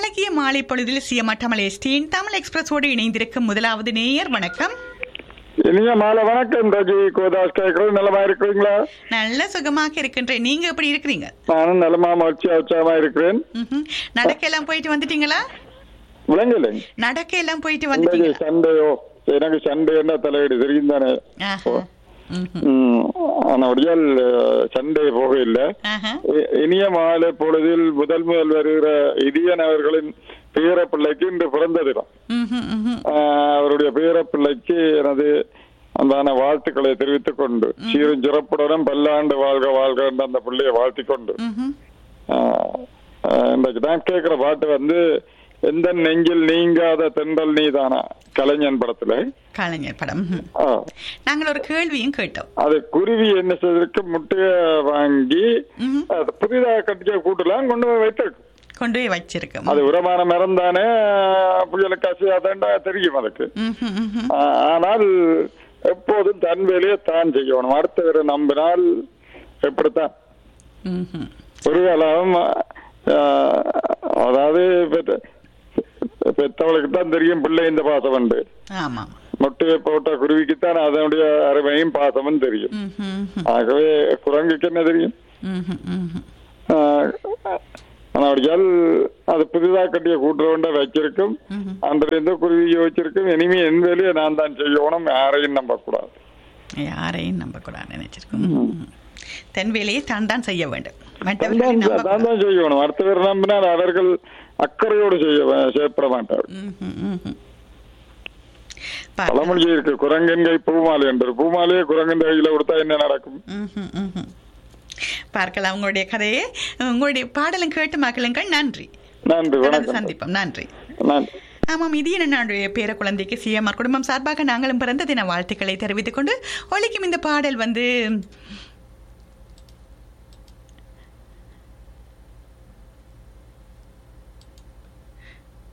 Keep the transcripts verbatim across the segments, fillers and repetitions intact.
அழகிய மாலை பொழுதில் சியமட்டமலை ஸ்டீன் தமிழ் எக்ஸ்பிரஸோடு இணைந்திருக்கும் முதலாவது நேயர். வணக்கம். இனிய மாலை வணக்கம். ரஜி கோதாஸ் கேட்கறது நலமா இருக்கிறீங்களா? நல்ல சுகமாக இருக்கின்றேன். நீங்க எப்படி இருக்கிறீங்க? நானும் நலமா மகிழ்ச்சியா உற்சாகமா இருக்கிறேன். நடக்க எல்லாம் போயிட்டு வந்துட்டீங்களா? விளங்கல நடக்க எல்லாம் போயிட்டு வந்துட்டீங்க. சண்டையோ எனக்கு சண்டை என்ன தலையீடு தெரியும் தானே. ஆனபடியால் சண்டை போக இல்லை. இனிய மாலை பொழுதில் முதல் முதல் வருகிற இடியன் அவர்களின் பேர பிள்ளைக்கு இன்று பிறந்த தினம். அவருடைய பேர பிள்ளைக்கு எனது அந்தான வாழ்த்துக்களை தெரிவித்துக் கொண்டு சீரும் சிறப்புடனும் பல்லாண்டு வாழ்க வாழ்க என்று அந்த பிள்ளையை வாழ்த்திக் கொண்டு இன்றைக்கு நான் கேட்கிற பாட்டு வந்து எந்த நெஞ்சில் நீங்காத தென்றல் நீதானா, கலைஞன் படத்துல. கலைஞர் படம். நாங்கள் ஒரு கேள்வியும் கேட்டோம். அது குருவி என்ன செய்திருக்கு, முட்டைய வாங்கி புதிதாக கட்டிக்க கூட்டலாம் கொண்டு போய் வைத்திருக்கு. கொண்டு போய் வச்சிருக்கோம். அது உரமான மரம் தானே, புயலுக்கு அசையாதா தெரியும் அதுக்கு. ஆனால் எப்போதும் தன் வேலையை தான் செய்யணும். அடுத்தவரை நம்பினால் எப்படித்தான் ஒரு காலம், அதாவது பெற்றவளுக்கு தான் தெரியும் பிள்ளை இந்த பாசம் உண்டு. முட்டையை போட்ட குருவிக்குத்தான் அதனுடைய அருமையும் பாசமும் தெரியும். ஆகவே குரங்குக்கு என்ன தெரியும்? ஆனால் அது புதிதாக கட்டிய கூட்டுறவுண்ட வச்சிருக்கும். அந்த குருவி வச்சிருக்கும். இனிமே என் வேலையை நான் தான் செய்யணும், யாரையும் நம்பக்கூடாது. யாரையும் நம்பக்கூடாது நினைச்சிருக்கும். தன் வேலையை தான் தான் செய்ய வேண்டும், தான் தான் செய்யணும். அடுத்த பேர் நம்பினால் அவர்கள் அக்கறையோடு செய்ய செய்யப்பட மாட்டார்கள். பழமொழி இருக்கு, குரங்கன் கை பூமாலை என்று. பூமாலையே குரங்கன் கையில கொடுத்தா என்ன நடக்கும்? பார்க்கலாம் உங்களுடைய கதையை. உங்களுடைய பாடலும் கேட்டு மக்களுங்கள். நன்றி. நன்றி. சந்திப்போம். நன்றி. ஆமாம், இது என்னுடைய பேர குழந்தைக்கு சிஎம்ஆர் குடும்பம் சார்பாக நாங்களும் பிறந்த தின வாழ்த்துக்களை தெரிவித்துக் கொண்டு ஒலிக்கும் இந்த பாடல் வந்து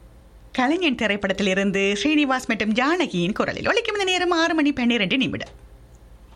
கலைஞன் திரைப்படத்தில் இருந்து ஸ்ரீனிவாஸ் மற்றும் ஜானகியின் குரலில் ஒலிக்கும் இந்த நேரம் ஆறு மணி பன்னிரண்டு நிமிடம்.